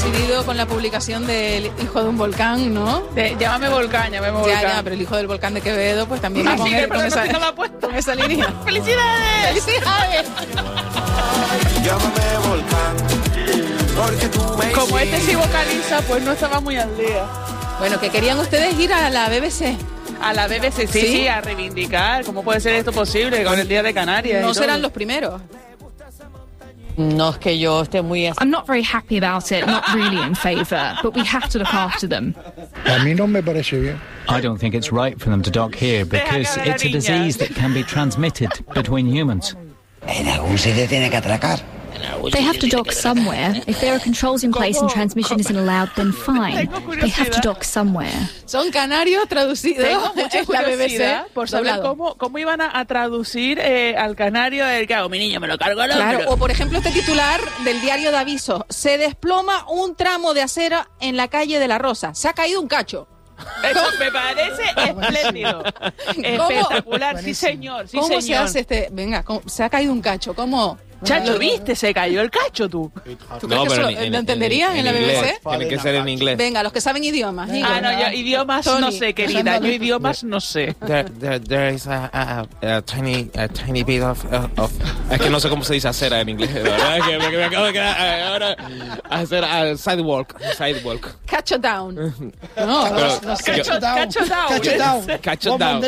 coincidido con la publicación del hijo de un volcán, ¿no? Llámame volcán. Ya, pero el hijo del volcán de Quevedo, pues también va a Sí, con esa línea. ¡Felicidades! ¡Felicidades! Llámame volcán, porque tú me Como este sí vocaliza, pues no estaba muy al día. Bueno, que querían ustedes ir a la BBC. A la BBC, sí, a reivindicar. ¿Cómo puede ser esto posible con el Día de Canarias? No serán los primeros. No es que yo esté muy... I'm not very happy about it, not really in favour, but we have to look after them. A mí no me parece bien. I don't think it's right for them to dock here because it's a disease that can be transmitted between humans. En algún sitio tiene que atracar. They have to dock somewhere. If there are controls in place and transmission isn't allowed, then fine. They have to dock somewhere. Son canarios traducidos Tengo mucha en la curiosidad BBC por saber cómo iban a traducir al canario el que hago. Mi niño me lo cargo al hombro. Claro, o por ejemplo este titular del diario de avisos. Se desploma un tramo de acera en la calle de La Rosa. Se ha caído un cacho. Eso me parece espléndido. Espectacular, sí señor, sí ¿Cómo señor. se hace este? Venga, se ha caído un cacho. ¿Cómo? Chacho, ¿viste? Se cayó el cacho, tú. ¿Tú crees que eso lo entenderían en la BBC? Tiene que ser en inglés. Venga, los que saben idiomas. Digo. No, yo idiomas Tony. no sé, querida. Yo idiomas no sé. There is a tiny bit of... Es que no sé cómo se dice acera en inglés. La verdad es que me acabo de quedar ahora a hacer sidewalk. Cacho down. No sé. Cacho down.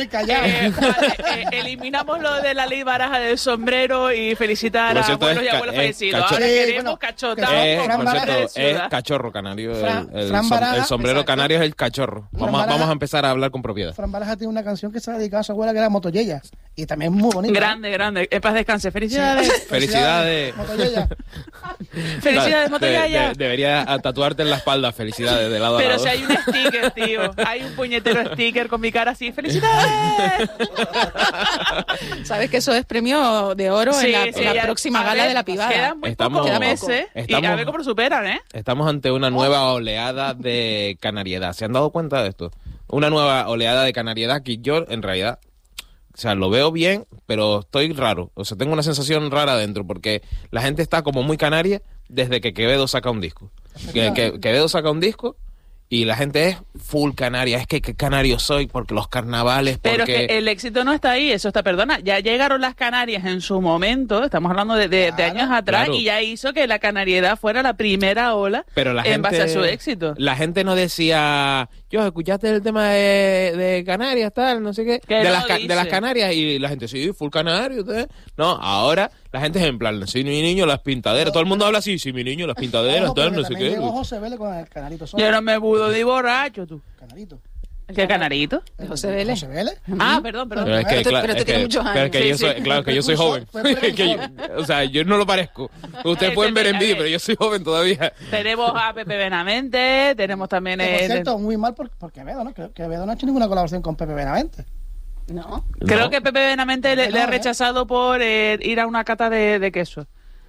Eliminamos lo de la ley baraja del sombrero y felicitar a abuelos y abuelos fallecidos. Ahora queremos cachotao. Por cierto, es cachorro canario. El sombrero canario es el cachorro. Vamos a empezar a hablar con propiedad. Fran Baraja tiene una canción que se ha dedicado a su abuela que era Motoyellas. Y también es muy bonita. Grande. En paz descanse. Felicidades. Sí. Felicidades. Motoyellas. Felicidades, Motoyaya. Debería tatuarte en la espalda felicidades de lado a lado. Pero si hay un sticker, tío. Hay un puñetero sticker con mi cara así. ¡Felicidades! ¿Sabes que eso es premio de oro en la próxima gala de la Pivada? Quedan muy pocos meses y a ver cómo lo superan, ¿eh? Estamos ante una nueva oleada de canariedad. ¿Se han dado cuenta de esto? Una nueva oleada de canariedad que yo, en realidad, o sea, lo veo bien, pero estoy raro. O sea, tengo una sensación rara dentro, porque la gente está como muy canaria desde que Quevedo saca un disco. Quevedo saca un disco y la gente es full canaria. Es que canario soy porque los carnavales, porque... Pero es que el éxito no está ahí, eso está, perdona. Ya llegaron las Canarias en su momento, estamos hablando de años atrás, claro. Y ya hizo que la canariedad fuera la primera ola en base a su éxito. La gente no decía... Yo, ¿escuchaste el tema de Canarias, tal, no sé qué? De las Canarias, y la gente, sí, full canario, ¿sabes? No, ahora la gente es en plan, sí, mi niño, las pintaderas. Todo el mundo habla así, sí, mi niño, las pintaderas, tal, no sé qué. Llegó José Vélez con el canarito solo. Yo no me pudo ni borracho, tú. Canarito. ¿Qué canarito? ¿De José Vélez? ¿José Vélez? Ah, perdón. Pero es que, pero tú tienes muchos años. Claro, que yo soy joven. O sea, yo no lo parezco. Ustedes pueden ver en vídeo, pero yo soy joven todavía. Tenemos a Pepe Benavente, tenemos también... Por cierto, muy mal por Quevedo, ¿no? Quevedo no ha hecho ninguna colaboración con Pepe Benavente. No. Creo que Pepe Benavente le ha rechazado por ir a una cata de queso.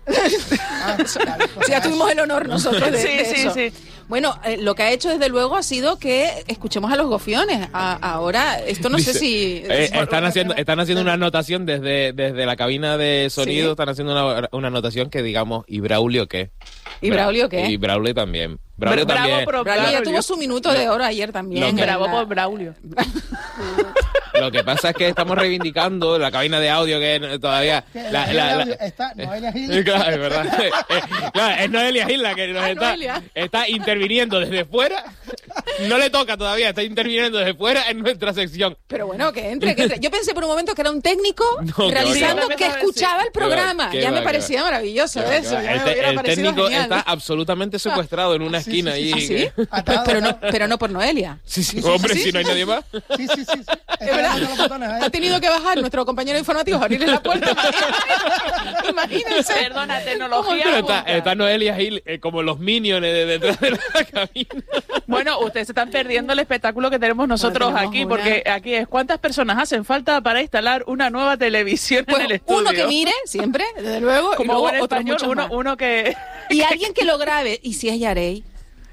Ya tuvimos el honor nosotros de eso. Sí. Bueno, lo que ha hecho desde luego ha sido que escuchemos a los gofiones. Ahora, esto no sé si... Están haciendo una anotación desde la cabina de sonido, ¿sí? Están haciendo una anotación que digamos, ¿y Braulio qué? ¿Y Braulio qué? Y Braulio también. Braulio ya tuvo su minuto de oro ayer también. Bravo por Braulio. Lo que pasa es que estamos reivindicando la cabina de audio que todavía... Está Noelia Gil. Claro, es verdad. Claro, es Noelia Gil la que nos está interviniendo desde fuera. No le toca todavía, está interviniendo desde fuera en nuestra sección. Pero bueno, que entre. Yo pensé por un momento que era un técnico realizando que escuchaba el programa. Ya me parecía maravilloso eso. El técnico está absolutamente secuestrado en una esquina. ¿Sí? Pero no por Noelia. Sí, hombre, si no hay nadie más. Sí. Es verdad. Ha tenido que bajar nuestro compañero informativo a abrirle la puerta. Imagínense. Perdona, tecnología. Está Noelia Gil como los minions detrás de la cabina. Bueno, ustedes se están perdiendo el espectáculo que tenemos nosotros aquí, porque aquí es ¿cuántas personas hacen falta para instalar una nueva televisión en el estudio? Uno que mire, siempre, desde luego, como y luego buen español, uno que... Y alguien que lo grabe, y si es Yarey.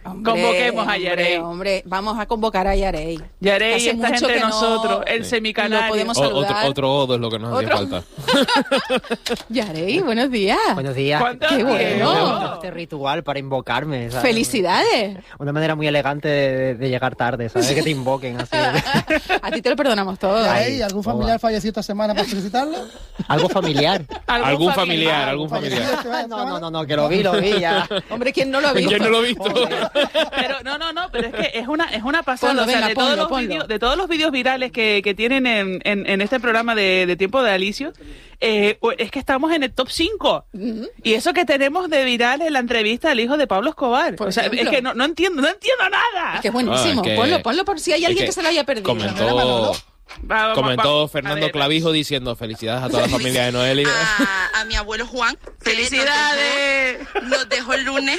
Convoquemos a Yarey. Hombre, vamos a convocar a Yarey. Yarey está entre nosotros, el semicanario. Lo podemos saludar. Otro Odo es lo que nos hacía falta. Yarey, buenos días. Buenos días. ¡Qué bueno! Este ritual para invocarme, ¿sabes? ¡Felicidades! Una manera muy elegante de llegar tarde, ¿sabes? Que te invoquen así. A ti te lo perdonamos todo. Yarey, ¿algún familiar falleció esta semana para felicitarlo? ¿Algo familiar? ¿Algún familiar? No, que lo vi ya. Hombre, ¿quién no lo ha visto? ¿Quién no lo ha visto? Pero no, pero es que es una pasada. Ponlo, venga, de todos los vídeos virales que tienen en este programa de Tiempo de Alicios, es que estamos en el top 5. Y eso que tenemos de viral en la entrevista al hijo de Pablo Escobar. O sea, es que no entiendo nada. Es que es buenísimo. Ponlo por si hay alguien que se lo haya perdido. Comentó Fernando Clavijo diciendo felicidades a toda la familia de Noel. A mi abuelo Juan. ¡Felicidades! Nos dejó el lunes.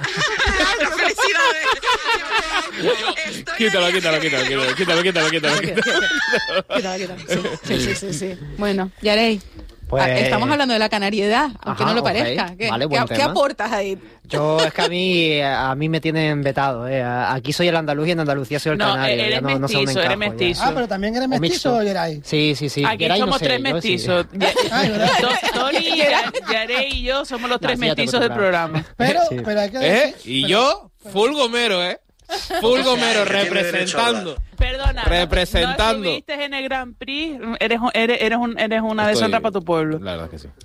¡Felicidades! Quítalo. Sí. Bueno, Yarey. Pues, estamos hablando de la canariedad, aunque no lo parezca. ¿Qué aportas ahí? Yo, es que a mí me tienen vetado. Aquí soy el andaluz y en Andalucía soy el canario. Eres mestizo. Ah, pero también eres mestizo, Yarey. Sí. Aquí Geray, somos no sé, tres mestizos. Tony, Yarey y yo somos los tres mestizos del programa. Pero hay que decir... Y yo, full gomero, Full Gomero representando. Perdona, representando. No estuviste en el Grand Prix, eres una deshonra para tu pueblo. La verdad que sí.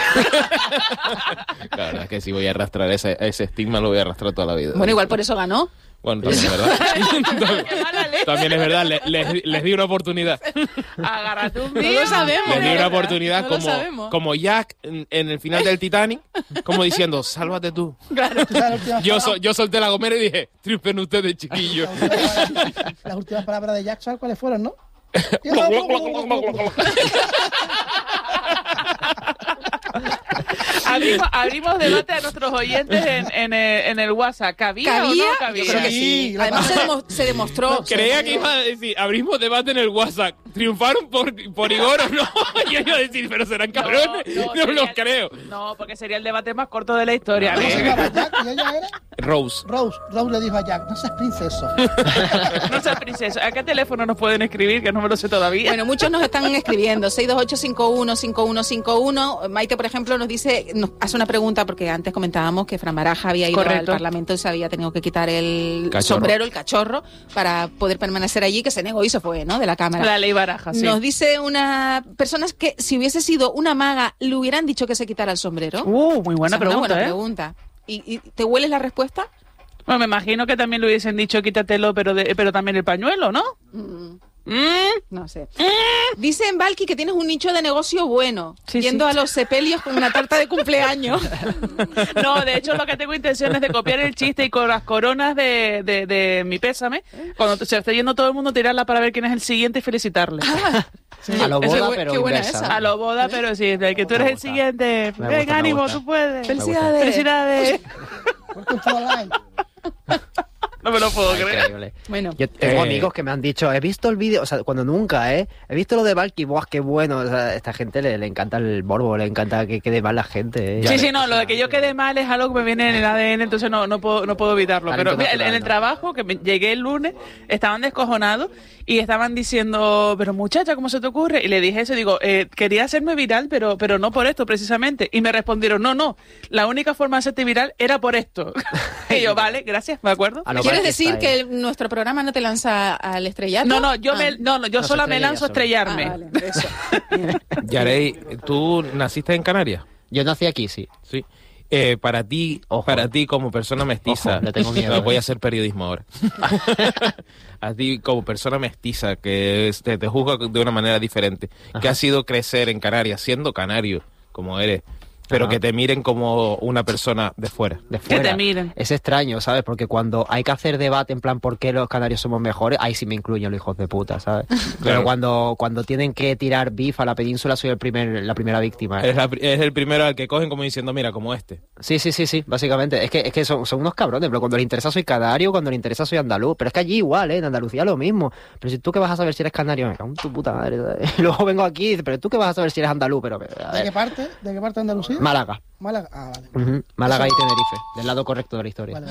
La verdad es que si voy a arrastrar ese estigma, lo voy a arrastrar toda la vida. Bueno, igual por eso ganó. Bueno, también es verdad. También es verdad, les di una oportunidad. Agárrate un día. No lo sabemos. Les di una oportunidad como Jack en el final del Titanic, como diciendo, sálvate tú. Claro. Yo solté la gomera y dije, triunfen ustedes, chiquillos. Las últimas palabras de Jack, ¿sabes cuáles fueron, no? Abrimos debate a nuestros oyentes en el WhatsApp. ¿Cabía o no cabía? Yo creo que sí. Además se demostró. Creía que iba a decir, abrimos debate en el WhatsApp. ¿Triunfaron por Igor o no? Y yo iba a decir, pero serán cabrones. No los creo. No, porque sería el debate más corto de la historia. ¿Cómo se llama Jack? ¿Y ella era? Rose le dijo a Jack, no seas princeso. No seas princeso. ¿A qué teléfono nos pueden escribir? Que no me lo sé todavía. Bueno, muchos nos están escribiendo. 628-515151. Maite, por ejemplo, nos hace una pregunta, porque antes comentábamos que Fran Baraja había ido al Parlamento y se había tenido que quitar el sombrero, el cachorro, para poder permanecer allí, que se negó y se fue, ¿no?, de la Cámara. La ley Baraja, sí. Nos dice una persona que si hubiese sido una maga, ¿le hubieran dicho que se quitara el sombrero? Muy buena pregunta. Una buena pregunta. ¿Y te hueles la respuesta? Bueno, me imagino que también le hubiesen dicho quítatelo, pero también el pañuelo, ¿no? No sé. Dice en Valky que tienes un nicho de negocio bueno, yendo a los sepelios con una tarta de cumpleaños. No, de hecho lo que tengo intención es de copiar el chiste y con las coronas de mi pésame, cuando se esté yendo todo el mundo, tirarla para ver quién es el siguiente y felicitarle. Sí. A lo boda, pero inversa. A lo boda, pero sí, de que tú eres el siguiente. Ven, ánimo, tú puedes. Felicidades. No me lo puedo creer. Increíble. Bueno, yo tengo amigos que me han dicho, he visto el vídeo, o sea, cuando nunca, he visto lo de Valky, ¡buah, qué bueno! O sea, a esta gente le encanta el morbo, le encanta que quede mal la gente. Sí, no, lo de que yo quede mal es algo que me viene en el ADN, entonces no puedo evitarlo. Pero mira, en el trabajo, que llegué el lunes, estaban descojonados y estaban diciendo, pero muchacha, ¿cómo se te ocurre? Y le dije eso, digo, quería hacerme viral, pero no por esto precisamente. Y me respondieron, no, la única forma de hacerte viral era por esto. Y yo, vale, gracias, me acuerdo. ¿Quieres decir que nuestro programa no te lanza al estrellato? No, yo sola me lanzo a estrellarme. Vale, eso. Yarey, ¿tú naciste en Canarias? Yo nací aquí, sí. Sí. Para ti como persona mestiza, le tengo miedo. Voy a hacer periodismo ahora. A ti como persona mestiza que te juzga de una manera diferente, que ha sido crecer en Canarias, siendo canario como eres, pero que te miren como una persona de fuera. Que te miren. Es extraño, ¿sabes? Porque cuando hay que hacer debate en plan ¿por qué los canarios somos mejores? Ahí sí me incluyen los hijos de puta, ¿sabes? Pero cuando tienen que tirar beef a la península soy la primera víctima. Es el primero al que cogen como diciendo, mira, como este. Sí, básicamente. Es que son unos cabrones, pero cuando les interesa soy canario, cuando les interesa soy andaluz. Pero es que allí igual, en Andalucía lo mismo. Pero si tú qué vas a saber si eres canario, me cago en tu puta madre, ¿sabes? Luego vengo aquí y dices, pero tú qué vas a saber si eres andaluz, pero ¿De qué parte de Andalucía? Málaga. Málaga, vale. Málaga y Tenerife, del lado correcto de la historia. Vale.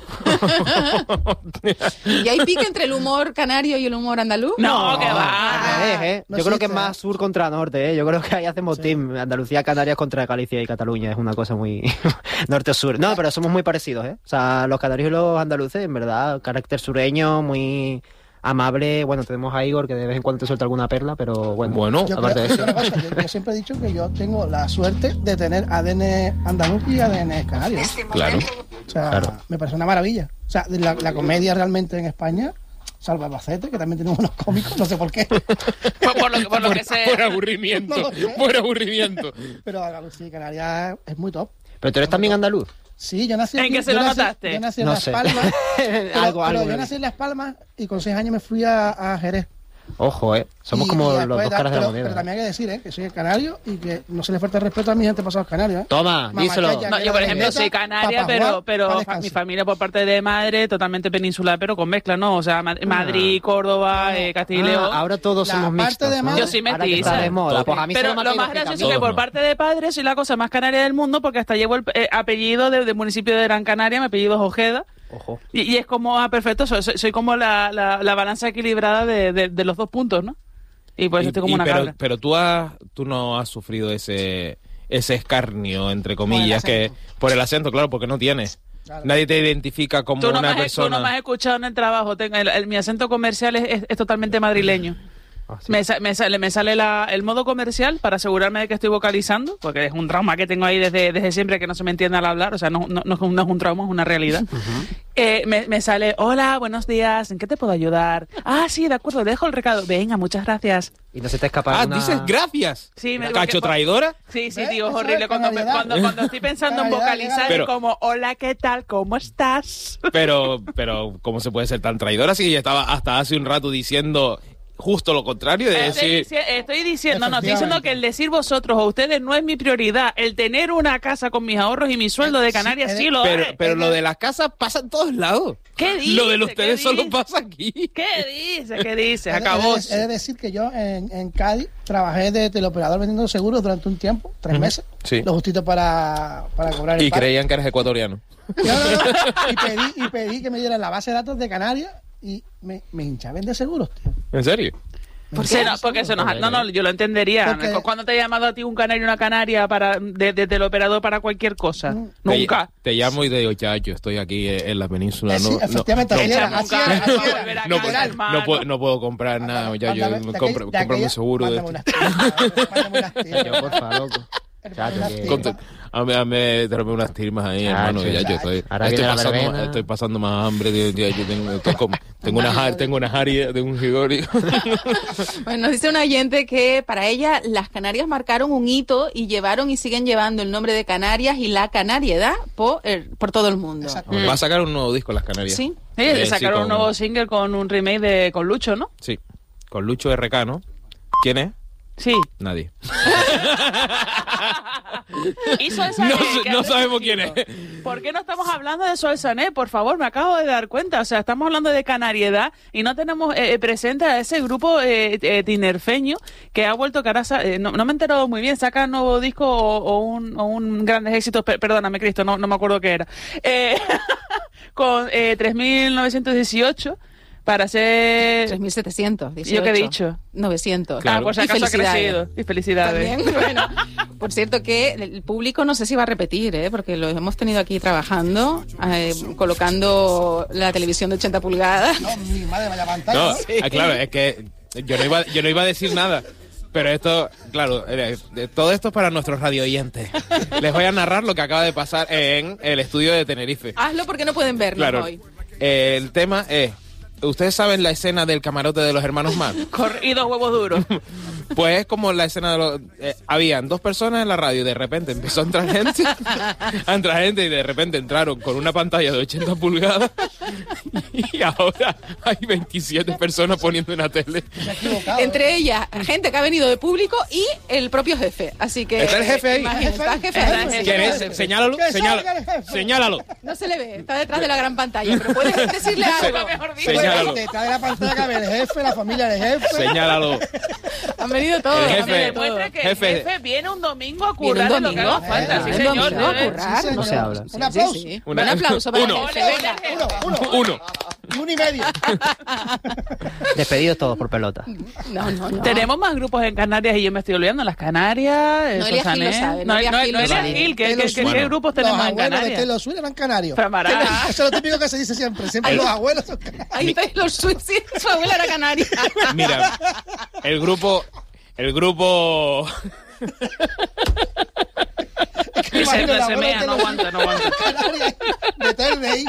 ¿Y hay pique entre el humor canario y el humor andaluz? No, que va. Yo creo que es más sur contra norte, Yo creo que ahí hacemos team. Andalucía, Canarias contra Galicia y Cataluña. Es una cosa muy norte o sur. No, pero somos muy parecidos, O sea, los canarios y los andaluces, en verdad, carácter sureño, muy amable. Bueno, tenemos a Igor, que de vez en cuando te suelta alguna perla, pero bueno yo aparte de eso. Yo siempre he dicho que yo tengo la suerte de tener ADN andaluz y ADN canario. Claro. O sea, me parece una maravilla. O sea, la comedia realmente en España, salvo Albacete, que también tiene unos cómicos, no sé por qué. por lo que sea. Por aburrimiento. Por aburrimiento. Pero Andalucía y Canarias es muy top. ¿Pero tú eres también andaluz? Sí, yo nací ¿En qué se lo notaste? Yo nací en No Las sé. Palmas. Algo. Yo nací en Las Palmas y con 6 años me fui a Jerez. Ojo, Somos como Y los dos caras de la moneda. Pero también hay que decir, que soy canario y que no se le falta el respeto a mis antepasados canarios. Toma, díselo. No, yo, por ejemplo, soy canaria, pero mi familia por parte de madre totalmente peninsular, pero con mezcla, ¿no? O sea, Madrid, Córdoba, Castilla y León. Ahora todos somos mixtos. Yo soy mestiza. Pero lo más gracioso es que por parte de padre soy la cosa más canaria del mundo, porque hasta llevo el apellido del municipio de Gran Canaria, mi apellido es Ojeda. Ojo. Y es como, perfecto, soy como la balanza equilibrada de los dos puntos, ¿no? Y pues estoy como una cabra. Pero tú no has sufrido ese escarnio, entre comillas, que por el acento, claro, porque no tienes. Claro. Nadie te identifica como una persona. Tú no me has escuchado en el trabajo. Mi acento comercial es totalmente madrileño. Sí. Me sale el modo comercial para asegurarme de que estoy vocalizando, porque es un trauma que tengo ahí desde siempre, que no se me entiende al hablar. O sea, no es un trauma, es una realidad. Me sale, hola, buenos días, ¿en qué te puedo ayudar? Ah, sí, de acuerdo, dejo el recado. Venga, muchas gracias. Y no se te escapa dices gracias. Sí, ¿Cacho traidora? Sí, tío, es horrible. Cuando estoy pensando en vocalizar, es como, hola, ¿qué tal? ¿Cómo estás? Pero, ¿cómo se puede ser tan traidora si ella estaba hasta hace un rato diciendo justo lo contrario de decir... Estoy diciendo que el decir vosotros o ustedes no es mi prioridad. El tener una casa con mis ahorros y mi sueldo de Canarias sí lo es. Pero lo de las casas pasa en todos lados. ¿Qué dices? Lo de ustedes solo pasa aquí. ¿Qué dices? Acabó. He de decir que yo en Cádiz trabajé de teleoperador vendiendo seguros durante un tiempo, 3 meses. Sí. Lo justito para cobrar el Y creían que eres ecuatoriano. Y pedí que me dieran la base de datos de Canarias y me hinchaban de seguros, tío. ¿En serio? Porque eso no, yo lo entendería. Porque... ¿Cuándo te ha llamado a ti un canario o una canaria de teleoperador para cualquier cosa? Nunca. Te llamo y te digo, ya, yo estoy aquí en la península. Sí, efectivamente, no puedo comprar nada. Ya, yo compro mi seguro. Yo, porfa, loco. Hazme unas tirmas ahí, hermano, que ya yo estoy pasando más hambre, yo tengo unas áreas de un Gigori. Bueno, nos dice un oyente que para ella las Canarias marcaron un hito y llevaron y siguen llevando el nombre de Canarias y la canariedad por todo el mundo. Va a sacar un nuevo disco las Canarias. Sí. Sacaron un nuevo single con un remake con Lucho, ¿no? Sí, con Lucho RK, ¿no? ¿Quién es? Sí. Nadie. ¿Y Sol Sané? No sabemos quién es. ¿Por qué no estamos hablando de Sol Sané? Por favor, me acabo de dar cuenta. O sea, estamos hablando de canariedad y no tenemos presente a ese grupo tinerfeño que ha vuelto no me he enterado muy bien. Saca un nuevo disco o un grandes éxitos. Perdóname, Cristo, no me acuerdo qué era. Con 3.918. Para ser... 3.700. ¿Yo qué he dicho? 900. Claro. Por si acaso ha crecido. Y felicidades. También, bueno, por cierto que el público no sé si va a repetir, porque lo hemos tenido aquí trabajando, colocando la televisión de 80 pulgadas. No, mi madre vaya pantalla. No, sí. Claro, es que yo no iba a decir nada. Pero esto, claro, todo esto es para nuestros radioyentes. Les voy a narrar lo que acaba de pasar en el estudio de Tenerife. Hazlo porque no pueden vernos hoy. El tema es... ¿Ustedes saben la escena del camarote de los hermanos Mar? Y 2 huevos duros. Pues es como la escena de los... habían 2 personas en la radio y de repente empezó a entrar gente y de repente entraron con una pantalla de 80 pulgadas y ahora hay 27 personas poniendo una tele. Entre ellas, gente que ha venido de público y el propio jefe. Así que... ¿Está el jefe ahí? Está el jefe ahí. ¿Quién es? Señálalo. No se le ve, está detrás de la gran pantalla, pero puedes decirle algo. Detrás de la pantalla cabe el jefe, la familia del jefe. Señálalo. Han venido todos. El Me demuestra que el jefe viene un domingo a currar de lo que haga falta. Sí, señor. A currar. No se habla. Un aplauso. Sí. Un aplauso para el jefe. Venga. Uno. Y 1,5. Despedidos todos por pelota. No. Tenemos más grupos en Canarias y yo me estoy olvidando. Las Canarias, Noelia Gil lo sabe. Noelia Gil, ¿qué grupos tenemos en Los abuelos de Canarias? Taylor Swift eran canarios. Framará. Eso es lo típico que se dice siempre. Siempre los abuelos son canarios. Ahí Taylor Swift, sí, su abuela era canaria. Mira, el grupo... Y se mea, no aguanta. De Terney.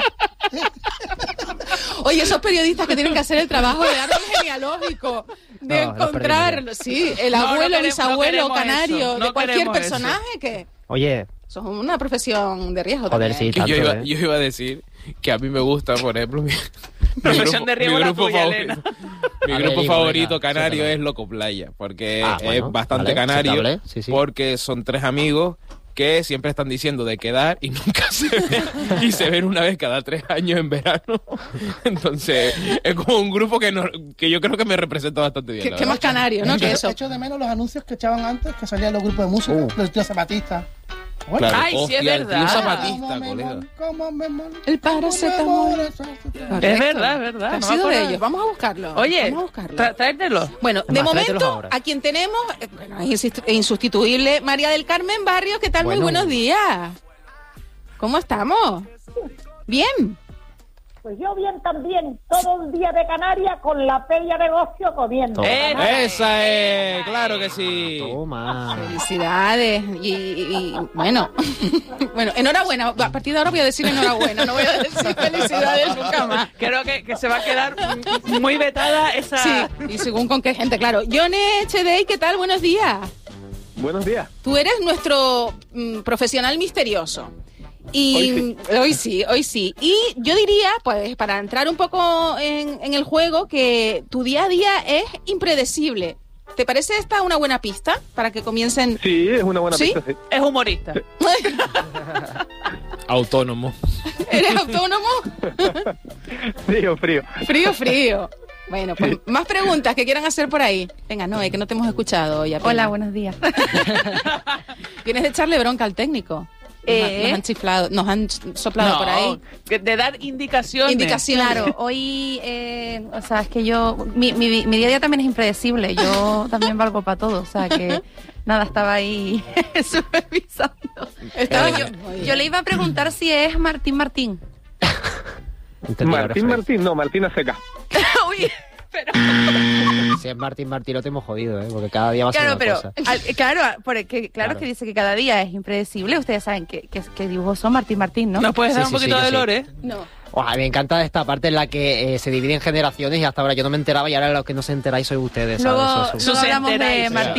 Oye, esos periodistas que tienen que hacer el trabajo de árbol genealógico, de encontrar, sí, el abuelo, bisabuelo, canario, de cualquier personaje que... Oye... Eso es una profesión de riesgo. Joder, sí, tanto, yo iba a decir que a mí me gusta, por ejemplo, Profesión de riesgo la tuya, Elena. Mi grupo favorito canario es Loco Playa, porque es bastante canario, porque son 3 amigos que siempre están diciendo de quedar y nunca se ven, y se ven una vez cada 3 años en verano. Entonces, es como un grupo que yo creo que me representa bastante bien. ¿Qué más canario, no? Que eso. Echo de menos los anuncios que echaban antes, que salían los grupos de música, los tíos zapatistas. Bueno, claro, ay, sí, es verdad. El zapatista, colega. El paracetamol. Es verdad. Ha sido de ellos. Vamos a buscarlo. Oye, tráetelo. Bueno, de momento, a quien tenemos, es insustituible, María del Carmen Barrios. ¿Qué tal? Muy buenos días. ¿Cómo estamos? Bien. Pues yo bien también, todo el día de Canarias con la Peña Negocio comiendo. Esa es, claro que sí. Toma. Felicidades. Y bueno, enhorabuena. A partir de ahora voy a decir enhorabuena, no voy a decir felicidades nunca más. Creo que se va a quedar muy vetada esa... Sí, y según con qué gente, claro. Johnny Echedey, ¿qué tal? Buenos días. Buenos días. Tú eres nuestro profesional misterioso. Y hoy sí. Y yo diría, pues, para entrar un poco en el juego, que tu día a día es impredecible. ¿Te parece esta una buena pista para que comiencen? Sí, es una buena pista, sí. Es humorista. Sí. Autónomo. ¿Eres autónomo? Frío. Bueno, pues más preguntas que quieran hacer por ahí. Venga, Noé, que no te hemos escuchado hoy. Hola, buenos días. Vienes de echarle bronca al técnico. Nos han chiflado, nos han soplado por ahí. De dar indicaciones. Claro, hoy, o sea, es que mi día a día también es impredecible. Yo también valgo para todo, o sea que nada, estaba ahí supervisando. Yo le iba a preguntar si es Martín. Martín, no, Martina Seca. Uy. Pero... Si es Martín, lo tenemos jodido, porque cada día va a ser una cosa. Claro que dice que cada día es impredecible. Ustedes saben que dibujos son Martín, ¿no? ¿Nos puedes dar un poquito de lore? No. Me encanta esta parte en la que se divide en generaciones y hasta ahora yo no me enteraba y ahora los que no se enteráis sois ustedes. Luego hablamos de Martín.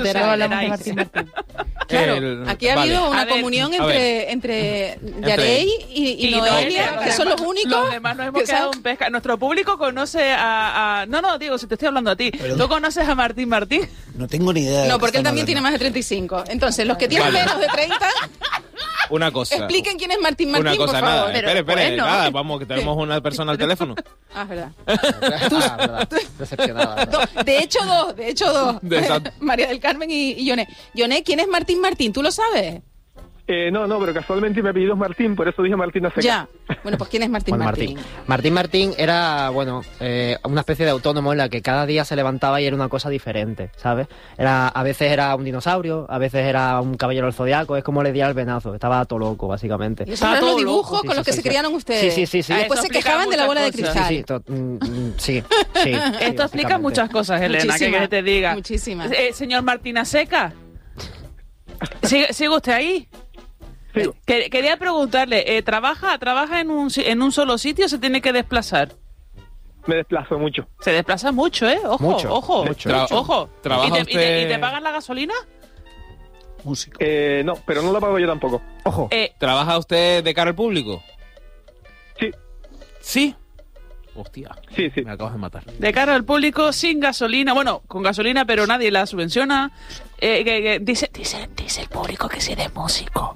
Claro, aquí ha habido una comunión entre Yarey y Noelia, que son los únicos. Los demás nos hemos quedado un pesca. Nuestro público conoce a... No, Diego, si te estoy hablando a ti. ¿Tú conoces a Martín? No tengo ni idea. No, porque él también tiene más de 35. Entonces, los que tienen menos de 30... Una cosa. Expliquen quién es Martín, por favor. Nada. Espere, nada, vamos, que tenemos una persona al teléfono. Es verdad. Decepcionada. De hecho, dos. María del Carmen y Yoné. Yoné, ¿quién es Martín? ¿Tú lo sabes? No, pero casualmente mi apellido es Martín, por eso dije Martina Seca. Ya. Bueno, pues ¿quién es Martín? Martín era, una especie de autónomo en la que cada día se levantaba y era una cosa diferente, ¿sabes? A veces era un dinosaurio, a veces era un caballero del zodiaco, es como le di al venazo, estaba todo loco, básicamente. Y esos eran los dibujos con los que se criaron ustedes. Sí. Después se quejaban de la bola de cristal. Sí. Esto explica muchas cosas, Elena, que te diga. Muchísimas. Señor Martina Seca, ¿sigue usted ahí? Sí. Quería preguntarle, ¿trabaja en un solo sitio o se tiene que desplazar? Me desplazo mucho. Se desplaza mucho, ¿eh? Ojo. ¿Trabaja usted... ¿Y te pagan la gasolina? Músico. No, pero no la pago yo tampoco. Ojo. ¿Trabaja usted de cara al público? Sí. ¿Sí? Hostia. Sí. Me acabas de matar. De cara al público, sin gasolina. Bueno, con gasolina, pero nadie la subvenciona. Dice el público que si eres músico.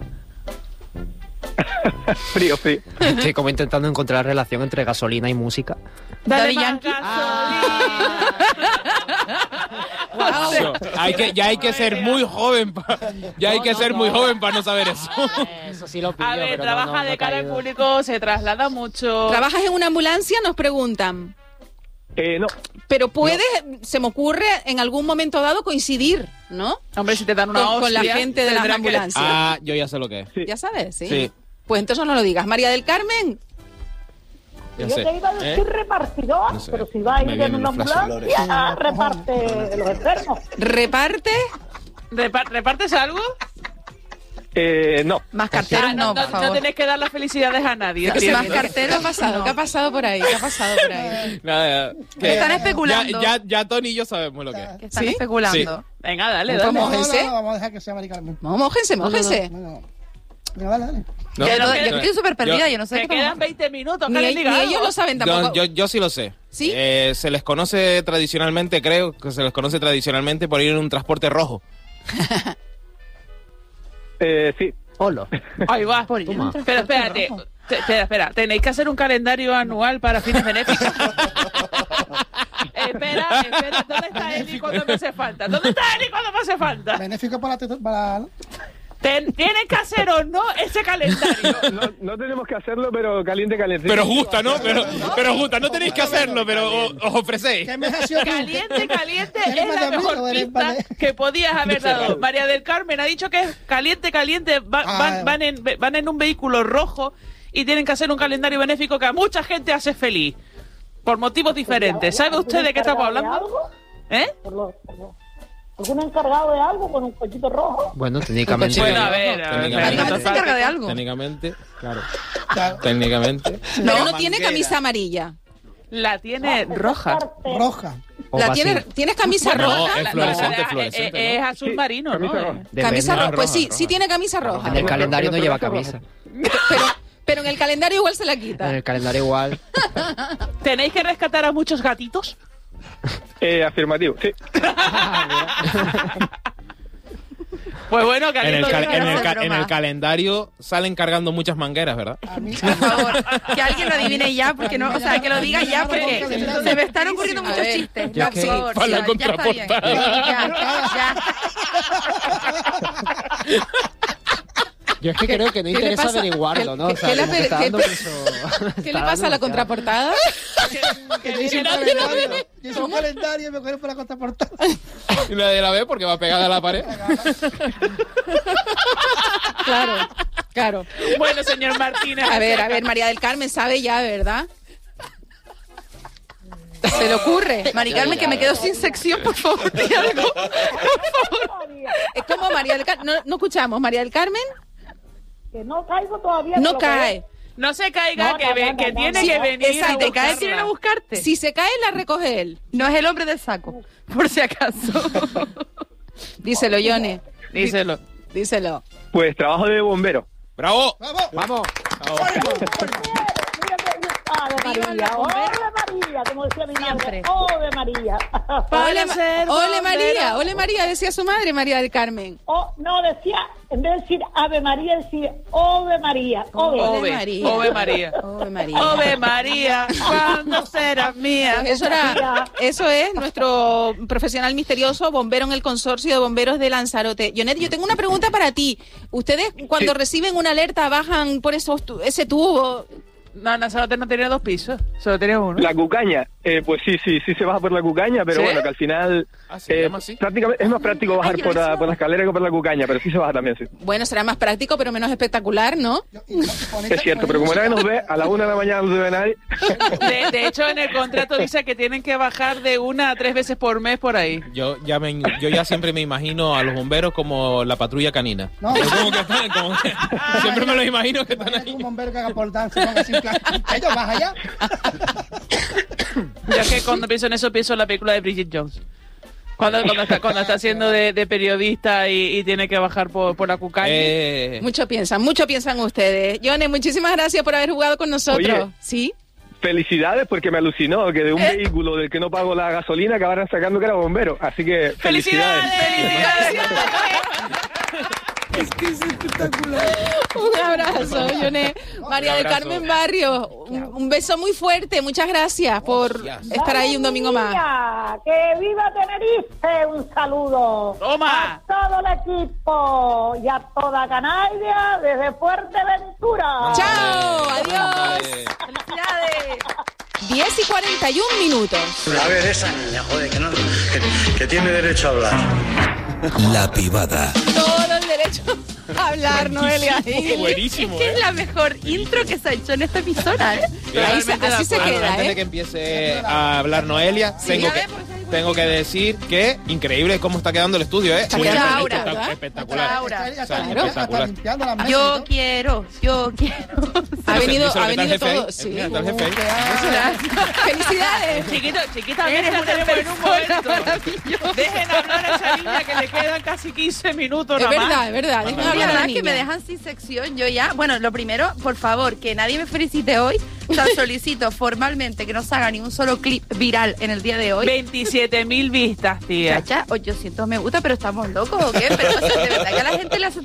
Frío. Estoy como intentando encontrar relación entre gasolina y música. Daddy Yankee. Ya hay que ser muy joven para no saber eso. Eso sí lo pillo, A ver, pero trabaja de cara al público, se traslada mucho. ¿Trabajas en una ambulancia? Nos preguntan. No. Pero puedes, se me ocurre, en algún momento dado coincidir, ¿no? Hombre, si te dan una con la hostia, gente de las tendrá que- ambulancias. Yo ya sé lo que es. ¿Ya sabes? ¿Sí? Sí. Pues entonces no lo digas. María del Carmen. Ya Yo sé. te iba a decir repartidor, No sé. pero si va a ir Me en vienen una los flashes. ambulancia, reparte los enfermos. ¿Reparte? ¿Repartes algo? No. Más carteros no, por No favor. tenés que dar las felicidades a nadie. Más ¿entiendes? cartero ha pasado. ¿Qué ha pasado por ahí? ¿Qué ha pasado por ahí? Nada, Están especulando. Ya Tony y yo sabemos lo que es. Que están ¿Sí? especulando. Sí. Venga, dale, No, dale. mójense. vamos a dejar que sea Mari Carmen. No, mójense. Venga, dale. No, Yo estoy súper perdida, yo no sé Que qué quedan estamos- 20 minutos, Ni, que les ni diga ellos algo. lo saben tampoco. Yo sí lo sé. ¿Sí? Se les conoce tradicionalmente, creo que se les conoce tradicionalmente por ir en un transporte rojo. Sí. Hola. Ahí va. Por ir en un Pero transporte espérate. rojo. Espera. Tenéis que hacer un calendario anual para fines benéficos. Espera. ¿Dónde está Eli cuando me hace falta? Benéfico para Tienen que hacer o no ese calendario. No tenemos que hacerlo, pero caliente. Pero justa, ¿no? Pero justa, no tenéis que hacerlo, pero os ofrecéis. ¿Qué mes ha sido tú? Caliente ¿Eres es la Valladolid mejor o eres pista Valle? que podías haber dado. María del Carmen ha dicho que es caliente. Van en un vehículo rojo y tienen que hacer un calendario benéfico que a mucha gente hace feliz. Por motivos diferentes. ¿Sabe usted de qué estamos hablando? ¿Eh? ¿Algún encargado de algo con un cochito rojo? Bueno, técnicamente. Bueno, a ver. Técnicamente se encarga de algo. Técnicamente, claro. Técnicamente. Pero no tiene camisa amarilla. La tiene roja. Roja. ¿Tienes camisa No, roja? es fluorescente, Es azul marino, ¿no? Camisa roja. Pues roja. sí tiene camisa roja. En el calendario no lleva camisa. Pero en el calendario igual se la quita. En el calendario igual. ¿Tenéis que rescatar a muchos gatitos? Afirmativo, sí. Pues bueno, que En alguien el, el calendario salen cargando muchas mangueras, ¿verdad? Por favor, que alguien lo adivine ya, porque no, o sea, que lo diga ya, porque se me están ocurriendo muchos chistes. Yo Ya, es que- por favor, Para la ya está bien. contraportada. Ya. Yo es que creo que no ¿Qué le interesa pasa? averiguarlo, ¿no? O sea, ¿Qué le como que está dando qué- mucho- ¿Qué está le pasa a la dando contraportada? Que dice un calendario. Dice un calendario y me cogen por la contraportada. Y nadie la ve porque va pegada a la pared. Claro. Bueno, señor Martínez. A ver, María del Carmen sabe ya, ¿verdad? ¿Se le ocurre? Mari Carmen, que me quedo sin sección, por favor, di algo. Por favor. Es como María del Carmen. No escuchamos. María del Carmen Que no caigo todavía. no de lo que cae. es. No se caiga, No, que no, tiene no, que no. venir. Exacto, a ¿Te caes, buscarla. vienen a buscarte? Si se cae, la recoge él. No es el hombre del saco, por si acaso. Díselo, Yone. Díselo. Díselo. Pues trabajo de bombero. ¡Bravo! Vamos. Ave María, ¡Ave María! Como decía mi madre, Siempre. ¡Ave María! Ole María, decía su madre, María del Carmen. No, decía, en vez de decir Ave María, decía Ove María. Ove María. Ove María. Ove María, ¿cuándo serás mía? Eso es nuestro profesional misterioso, bombero en el consorcio de bomberos de Lanzarote. Yonet, yo tengo una pregunta para ti. ¿Ustedes cuando reciben una alerta bajan por ese tubo? No, Lanzarote no tenía 2 pisos, solo tenía uno. La cucaña, pues sí se baja por la cucaña, pero ¿Sí? bueno, que al final ¿se llama así? prácticamente es más práctico bajar por la escalera que por la cucaña, pero sí se baja también, sí. Bueno, será más práctico, pero menos espectacular, ¿no? Es cierto, pero como nadie nos ve, a la 1 de la mañana no se ve nadie. De hecho, en el contrato dice que tienen que bajar de 1 a 3 veces por mes por ahí. Yo ya siempre me imagino a los bomberos como la patrulla canina. No. Es como que están, siempre me los imagino que están Imagínate ahí. un bombero que haga por danza, ¿no? Así en plan, ellos más allá. Yo es que cuando pienso en eso pienso en la película de Bridget Jones. Cuando está haciendo de periodista y tiene que bajar por la cucaña. Mucho piensan ustedes. Yone, muchísimas gracias por haber jugado con nosotros. Oye. ¿Sí? Felicidades porque me alucinó que de un vehículo del que no pago la gasolina acabaran sacando que era bombero. Así que felicidades. ¡Felicidades! Es que es espectacular. Un abrazo, Yoné. María del Carmen Barrio, un beso muy fuerte. Muchas gracias por estar ahí un domingo más. ¡Que viva Tenerife! Un saludo. ¡Toma! A todo el equipo y a toda Canalla desde Fuerteventura. ¡Chao! ¡Adiós! ¡Felicidades! 10:41. A ver, esa niña, joder, que tiene derecho a hablar. La Pivada. Todo el derecho a hablar, Noelia. Buenísimo, Es que es la mejor intro que se ha hecho en esta emisora, ¿eh? Así se queda, Antes de que empiece a hablar Noelia, tengo que decir que increíble cómo está quedando el estudio, ¿eh? Mucha aura, ¿verdad? Espectacular. Espectacular. Yo quiero. Ha venido Sí. todo. Sí. Felicidades. Chiquita, eres una persona maravillosa. Dejen hablar a esa niña que le quedan casi 15 minutos Es nada más. verdad, es verdad. Dejen hablar a la verdad niña. que me dejan sin sección. Yo ya, bueno, lo primero, por favor, que nadie me felicite hoy. O sea, solicito formalmente que no se haga ni un solo clip viral en el día de hoy. 27.000 vistas, tía. Chacha, 800 me gusta, pero estamos locos, ¿o qué? Pero o sea, de verdad que a la gente le hace